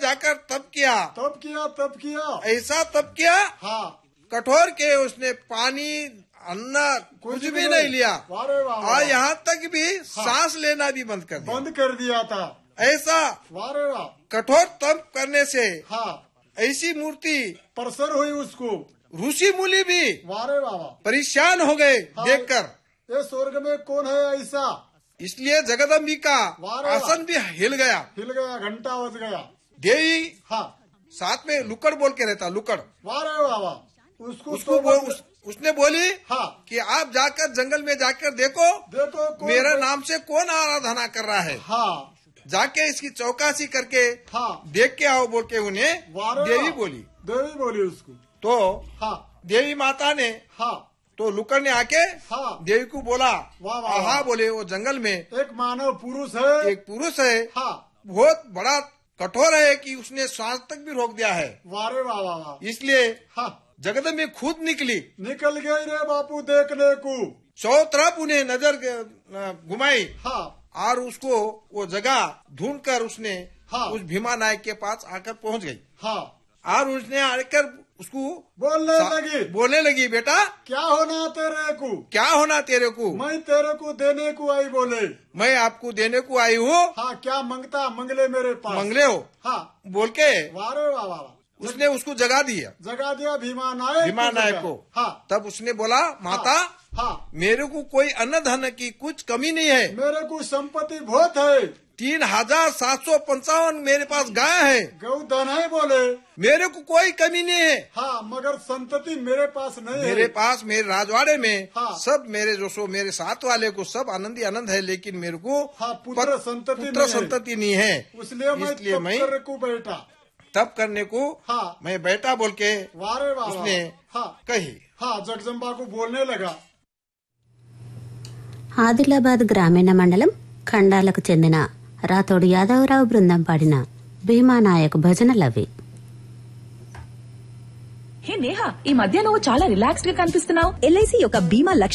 जाकर तप किया, तब किया ऐसा तप किया। हाँ, कठोर के उसने पानी अन्न कुछ भी नहीं लिया और यहाँ तक भी सांस लेना भी बंद कर दिया था। ऐसा कठोर तप करने से हाँ, ऐसी मूर्ति प्रसन्न हुई उसको। ऋषि मुनि भी वारे बाबा परेशान हो गए देखकर। ये स्वर्ग में कौन है ऐसा? इसलिए जगदम्बिका आसन भी हिल गया, घंटा बज गया। देवी हाँ, साथ में लुकड़ बोल के रहता, लुकड़। वारे बाबा उसने बोली हाँ, कि आप जाकर जंगल में जाकर देखो मेरा नाम से कौन आराधना कर रहा है। हाँ, जाके इसकी चौकसी करके हाँ, देख के आओ बोल के उन्हें देवी बोली उसको। तो हाँ, देवी माता ने हाँ, तो लुकड़ ने आके हाँ, देवी को बोला। वाह, बोले वो जंगल में एक मानव पुरुष है, एक पुरुष है, हाँ, बहुत बड़ा कठोर है कि उसने श्वास तक भी रोक दिया है। वारे वाह, इसलिए हाँ, जगदम्बा खुद निकल गई रे बापू देखने को। 100 तरफ उन्हें नजर घुमाई हाँ, और उसको वो जगह ढूंढकर उसने हाँ, उस भीमा नायक के पास आकर पहुंच गई। हाँ, और उसने आकर उसको बोलने लगी बेटा क्या होना तेरे को? मैं तेरे को देने को आई। बोले मैं आपको देने को आई हूँ। हाँ, क्या मंगले मेरे पास मंगले हो। हाँ, बोल के वारे वाह, उसने उसको जगा दिया भीमा नायक को। हाँ, तब उसने बोला माता हाँ, मेरे को कोई अन्न धन की कुछ कमी नहीं है, मेरे को संपत्ति बहुत है। 3755 मेरे पास गाय है, गौधन है। बोले मेरे को कोई कमी नहीं है। हाँ, मगर संतति मेरे पास नहीं है। मेरे पास मेरे राजवाड़े में हाँ, सब मेरे साथ वाले को सब आनंद ही आनंद है, लेकिन मेरे को हाँ, पुत्र संतति नहीं है। इसलिए मैं को बैठा तप करने को हाँ, मैं बैठा बोल के वारे वाह उसने हाँ, कही। हाँ, जगदम्बा को बोलने लगा। ఆదిలాబాద్ గ్రామీణ మండలం ఖండాలకు చెందిన రాతోడు యాదవరావు బృందం పాడిన భీమానాయక్ భజనలవి. హే నేహా, ఈ మధ్య నువ్వు చాలా రిలాక్స్డ్ గా కనిపిస్తున్నావు. ఎల్ఐసి యొక్క బీమా